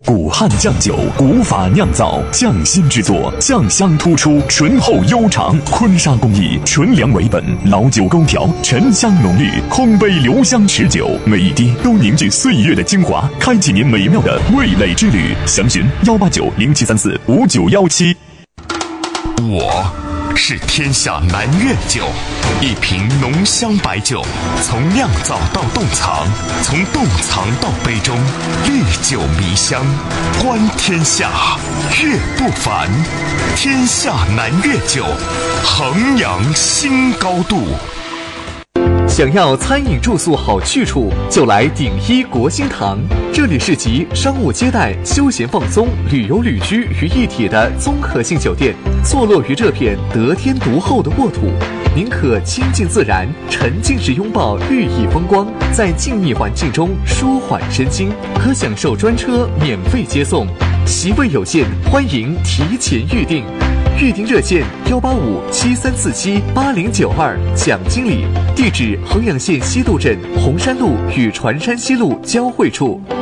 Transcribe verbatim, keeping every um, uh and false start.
古汉酱酒，古法酿造，匠心制作，酱香突出，醇厚悠长。坤沙工艺，纯粮为本，老酒勾调，沉香浓郁，烘焙留香持久，每一滴都凝聚岁月的精华，开启您美妙的味蕾之旅。详询幺八九零七三四五九幺七。 我是天下南苑酒，一瓶浓香白酒，从酿造到冻藏，从冻藏到杯中，历久弥香。观天下，悦不凡。天下南苑酒，衡阳新高度。 想要餐饮住宿好去处，就来鼎一国兴堂。这里是集商务接待、休闲放松、旅游旅居于一体的综合性酒店，坐落于这片得天独厚的沃土。您可亲近自然，沉浸式拥抱绿意风光，在静谧环境中舒缓身心，可享受专车免费接送。席位有限，欢迎提前预订。预订热线幺八五七三四七八零九二，蒋经理。地址：衡阳县西渡镇红山路与船山西路交汇处。